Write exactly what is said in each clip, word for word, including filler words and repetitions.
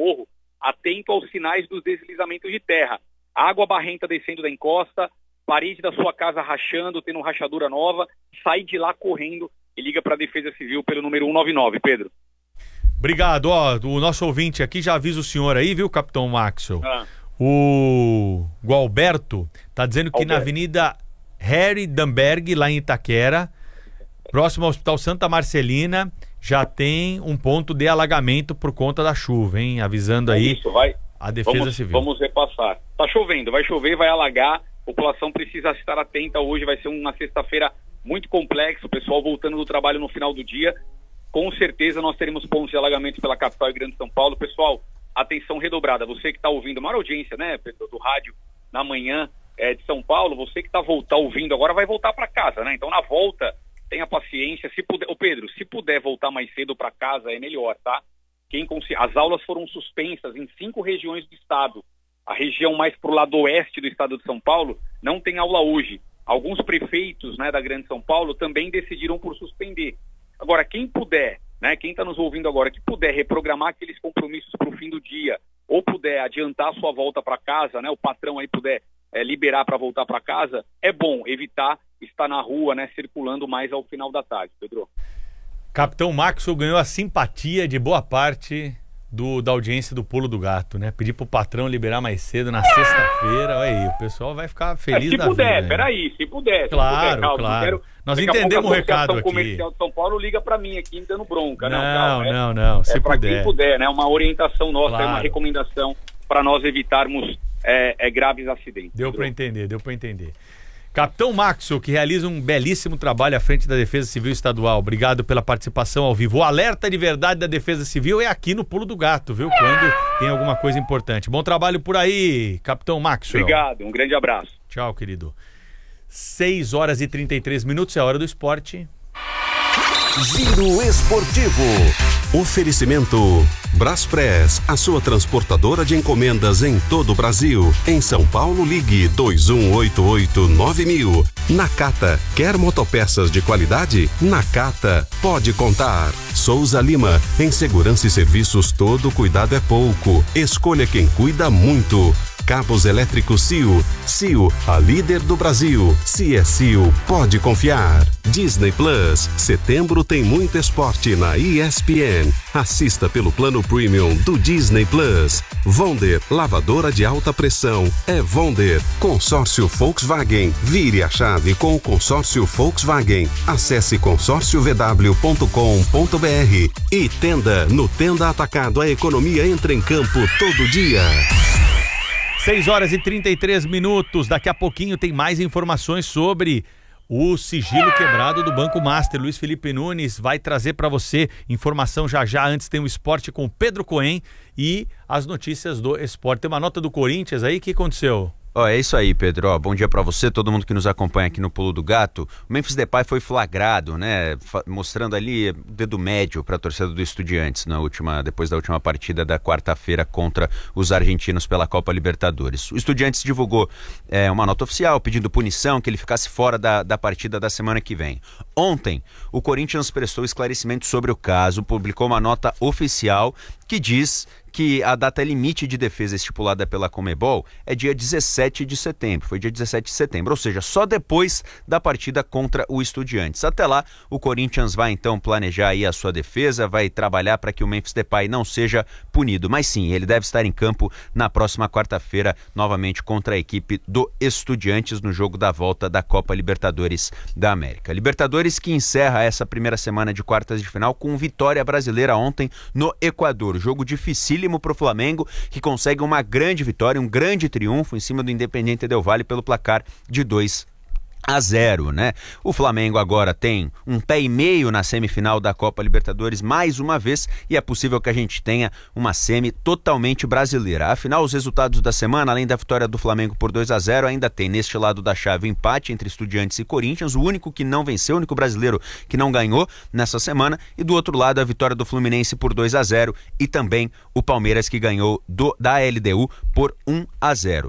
morro, atento aos sinais dos deslizamentos de terra. Água barrenta descendo da encosta, parede da sua casa rachando, tendo rachadura nova, sai de lá correndo e liga para a Defesa Civil pelo número cento e noventa e nove, Pedro. Obrigado, ó, o nosso ouvinte aqui já avisa o senhor aí, viu, Capitão Maxwell? Ah. O Gualberto tá dizendo que Alberto. na Avenida Harry Damberg, lá em Itaquera, próximo ao Hospital Santa Marcelina, já tem um ponto de alagamento por conta da chuva, hein? Avisando aí Isso, vai. a Defesa vamos, Civil. Vamos repassar. Tá chovendo, vai chover, vai alagar, a população precisa estar atenta, hoje vai ser uma sexta-feira muito complexa, o pessoal voltando do trabalho no final do dia, com certeza nós teremos pontos de alagamento pela capital e Grande São Paulo. Pessoal, atenção redobrada, você que está ouvindo, maior audiência, né, Pedro, do rádio, na manhã é, de São Paulo, você que está tá ouvindo agora vai voltar para casa, né, então na volta, tenha paciência, se puder, ô Pedro, se puder voltar mais cedo para casa é melhor, tá? Quem cons... As aulas foram suspensas em cinco regiões do estado, a região mais para o lado oeste do estado de São Paulo não tem aula hoje, alguns prefeitos, né, da Grande São Paulo também decidiram por suspender. Agora, quem puder, né, quem está nos ouvindo agora, que puder reprogramar aqueles compromissos para o fim do dia, ou puder adiantar a sua volta para casa, né, o patrão aí puder é, liberar para voltar para casa, é bom evitar estar na rua, né, circulando mais ao final da tarde, Pedro. Capitão Maxwell ganhou a simpatia de boa parte do, da audiência do Pulo do Gato, né? Pedir pro patrão liberar mais cedo na sexta-feira, olha aí, o pessoal vai ficar feliz é, se da puder, vida. peraí, se puder. Claro, se puder, calma, claro. Quero... Nós Daqui entendemos o recado aqui. A Comercial de São Paulo liga para mim aqui, me dando bronca. Não, não, calma, não, é, não, se é para puder. quem puder, né? Uma orientação nossa, Claro. é uma recomendação para nós evitarmos é, é, graves acidentes. Deu para entender, deu para entender. Capitão Maxwell, que realiza um belíssimo trabalho à frente da Defesa Civil Estadual. Obrigado pela participação ao vivo. O alerta de verdade da Defesa Civil é aqui no Pulo do Gato, viu? Quando tem alguma coisa importante. Bom trabalho por aí, Capitão Maxwell. Obrigado, um grande abraço. Tchau, querido. seis horas e trinta e três minutos, é a hora do esporte. Giro Esportivo. Oferecimento Braspress, a sua transportadora de encomendas em todo o Brasil. Em São Paulo, ligue dois um oito oito nove mil. Nakata, quer motopeças de qualidade? Nakata, pode contar. Souza Lima, em segurança e serviços todo cuidado é pouco. Escolha quem cuida muito. Cabos elétricos C I O. C I O, a líder do Brasil. Se é C I O, pode confiar. Disney Plus, setembro tem muito esporte na E S P N. Assista pelo plano premium do Disney Plus. Vonder, lavadora de alta pressão. É Vonder. Consórcio Volkswagen. Vire a chave com o consórcio Volkswagen. Acesse consórcio v w ponto com ponto b r. E Tenda, no Tenda Atacado, a economia entra em campo todo dia. seis horas e trinta e três minutos. Daqui a pouquinho tem mais informações sobre o sigilo quebrado do Banco Master. Luiz Felipe Nunes vai trazer para você informação já já. Antes tem o esporte com Pedro Cohen e as notícias do esporte. Tem uma nota do Corinthians aí, o que aconteceu? Ó, é isso aí, Pedro. Ó, bom dia pra você, todo mundo que nos acompanha aqui no Pulo do Gato. O Memphis Depay foi flagrado, né, fa- mostrando ali o dedo médio para a torcida do Estudiantes na última, depois da última partida da quarta-feira contra os argentinos pela Copa Libertadores. O Estudiantes divulgou é, uma nota oficial pedindo punição, que ele ficasse fora da, da partida da semana que vem. Ontem, o Corinthians prestou esclarecimento sobre o caso, publicou uma nota oficial que diz que a data limite de defesa estipulada pela Conmebol é dia dezessete de setembro, foi dia dezessete de setembro, ou seja, só depois da partida contra o Estudiantes. Até lá, o Corinthians vai então planejar aí a sua defesa, vai trabalhar para que o Memphis Depay não seja punido, mas sim, ele deve estar em campo na próxima quarta-feira, novamente contra a equipe do Estudiantes no jogo da volta da Copa Libertadores da América. Libertadores que encerra essa primeira semana de quartas de final com vitória brasileira ontem no Equador, jogo dificílimo para o Flamengo, que consegue uma grande vitória, um grande triunfo em cima do Independiente Del Valle pelo placar de dois a zero, né? O Flamengo agora tem um pé e meio na semifinal da Copa Libertadores mais uma vez e é possível que a gente tenha uma semi totalmente brasileira. Afinal, os resultados da semana, além da vitória do Flamengo por dois a zero, ainda tem neste lado da chave o empate entre Estudiantes e Corinthians, o único que não venceu, o único brasileiro que não ganhou nessa semana, e do outro lado a vitória do Fluminense por dois a zero e também o Palmeiras que ganhou do, da L D U por um a zero.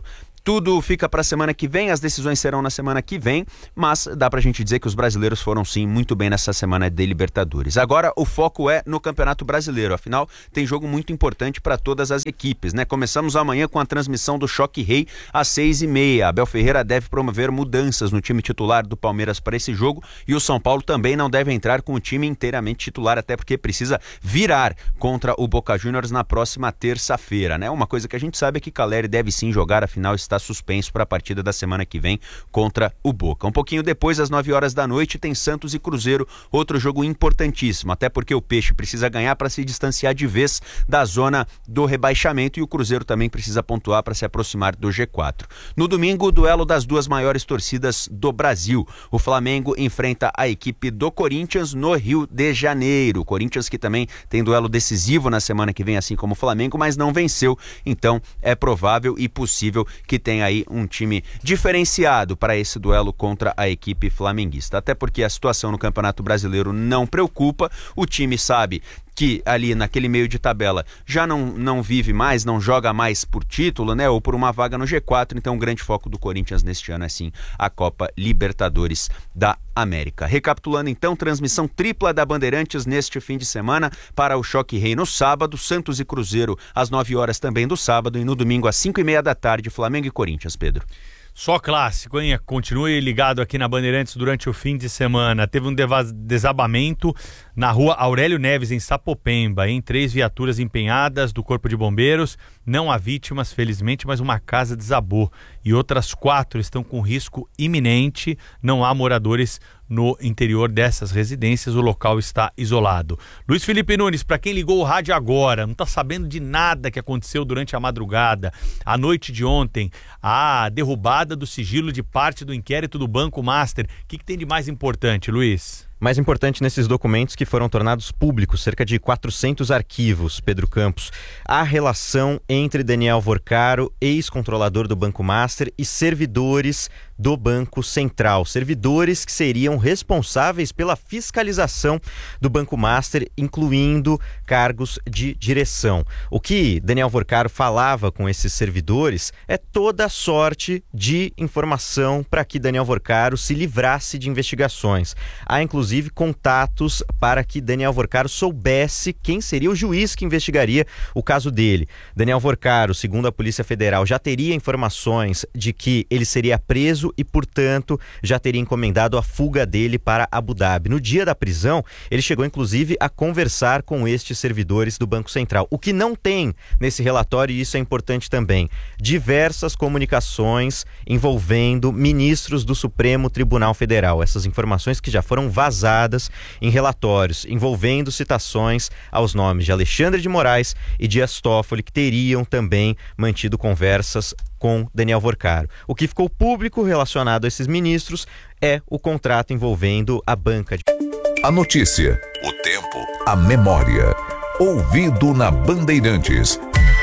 tudo fica para a semana que vem, as decisões serão na semana que vem, mas dá pra gente dizer que os brasileiros foram sim muito bem nessa semana de Libertadores. Agora o foco é no Campeonato Brasileiro, afinal tem jogo muito importante para todas as equipes, né? Começamos amanhã com a transmissão do Choque Rei às seis e meia. Abel Ferreira deve promover mudanças no time titular do Palmeiras para esse jogo e o São Paulo também não deve entrar com o time inteiramente titular, até porque precisa virar contra o Boca Juniors na próxima terça-feira, né? Uma coisa que a gente sabe é que Caleri deve sim jogar, afinal está suspenso para a partida da semana que vem contra o Boca. Um pouquinho depois, às nove horas da noite, tem Santos e Cruzeiro, outro jogo importantíssimo, até porque o Peixe precisa ganhar para se distanciar de vez da zona do rebaixamento e o Cruzeiro também precisa pontuar para se aproximar do G quatro. No domingo, o duelo das duas maiores torcidas do Brasil. O Flamengo enfrenta a equipe do Corinthians no Rio de Janeiro. O Corinthians que também tem duelo decisivo na semana que vem, assim como o Flamengo, mas não venceu, então é provável e possível que tenha aí um time diferenciado para esse duelo contra a equipe flamenguista. Até porque a situação no Campeonato Brasileiro não preocupa, o time sabe que ali naquele meio de tabela já não, não vive mais, não joga mais por título, né, ou por uma vaga no G quatro, então o grande foco do Corinthians neste ano é sim a Copa Libertadores da América. Recapitulando então, transmissão tripla da Bandeirantes neste fim de semana para o Choque Rei no sábado, Santos e Cruzeiro às nove horas também do sábado e no domingo às cinco e meia da tarde, Flamengo e Corinthians, Pedro. Só clássico, hein? Continue ligado aqui na Bandeirantes durante o fim de semana. Teve um desabamento na rua Aurélio Neves, em Sapopemba, em três viaturas empenhadas do Corpo de Bombeiros. Não há vítimas, felizmente, mas uma casa desabou e outras quatro estão com risco iminente. Não há moradores no interior dessas residências, o local está isolado. Luiz Felipe Nunes, para quem ligou o rádio agora, não está sabendo de nada que aconteceu durante a madrugada, a noite de ontem, a derrubada do sigilo de parte do inquérito do Banco Master. O que, que tem de mais importante, Luiz? Mais importante nesses documentos que foram tornados públicos, cerca de quatrocentos arquivos, Pedro Campos, a relação entre Daniel Vorcaro, ex-controlador do Banco Master, e servidores do Banco Central, servidores que seriam responsáveis pela fiscalização do Banco Master, incluindo cargos de direção. O que Daniel Vorcaro falava com esses servidores é toda sorte de informação para que Daniel Vorcaro se livrasse de investigações. Há, inclusive, contatos para que Daniel Vorcaro soubesse quem seria o juiz que investigaria o caso dele. Daniel Vorcaro, segundo a Polícia Federal, já teria informações de que ele seria preso e, portanto, já teria encomendado a fuga dele para Abu Dhabi. No dia da prisão, ele chegou, inclusive, a conversar com estes servidores do Banco Central. O que não tem nesse relatório, e isso é importante também, diversas comunicações envolvendo ministros do Supremo Tribunal Federal. Essas informações que já foram vazadas em relatórios envolvendo citações aos nomes de Alexandre de Moraes e Dias Toffoli, que teriam também mantido conversas com Daniel Vorcaro. O que ficou público relacionado a esses ministros é o contrato envolvendo a banca de... A notícia, o tempo, a memória. Ouvido na Bandeirantes.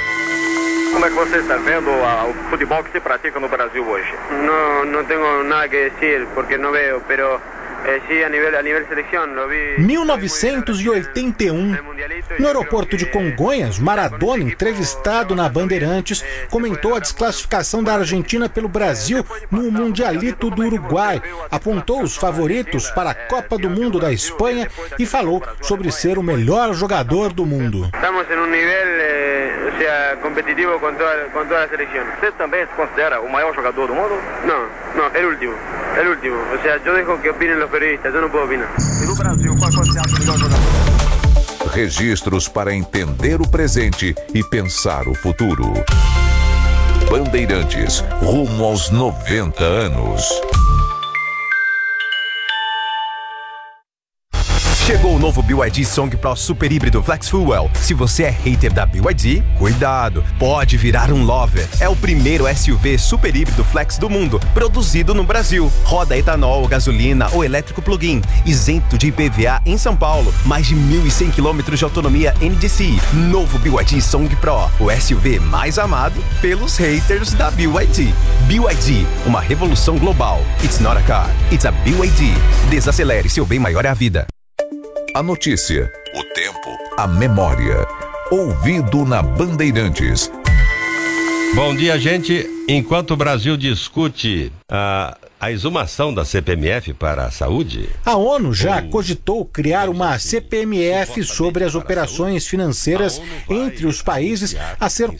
Como é que você está vendo a, o futebol que se pratica no Brasil hoje? Não, não tenho nada que dizer porque não vejo, pero eh, sí, a nível a nível seleção, lo vi. mil novecentos e oitenta e um, no aeroporto de Congonhas, Maradona, entrevistado na Bandeirantes, comentou a desclassificação da Argentina pelo Brasil no Mundialito do Uruguai, apontou os favoritos para a Copa do Mundo da Espanha e falou sobre ser o melhor jogador do mundo. Estamos em um nível eh, sea, competitivo com toda, com toda a seleção. Você também se considera o maior jogador do mundo? Não, não, é o último, é o último. Ou seja, eu deixo que opinem os periodistas, eu não posso opinar. E no Brasil, qual você acha o melhor jogador? Registros para entender o presente e pensar o futuro. Bandeirantes, rumo aos noventa anos. Chegou o novo B Y D Song Pro Super Híbrido Flex Fuel. Se você é hater da B Y D, cuidado, pode virar um lover. É o primeiro S U V super híbrido flex do mundo, produzido no Brasil. Roda etanol, gasolina ou elétrico plug-in, isento de I P V A em São Paulo. Mais de mil e cem quilômetros de autonomia N D C I. Novo B Y D Song Pro, o S U V mais amado pelos haters da B Y D. B Y D, uma revolução global. It's not a car, it's a B Y D. Desacelere, seu bem maior é a vida. A notícia, o tempo, a memória. Ouvido na Bandeirantes. Bom dia, gente. Enquanto o Brasil discute a, a exumação da C P M F para a saúde... A ONU já cogitou criar uma C P M F sobre as operações financeiras entre os países a ser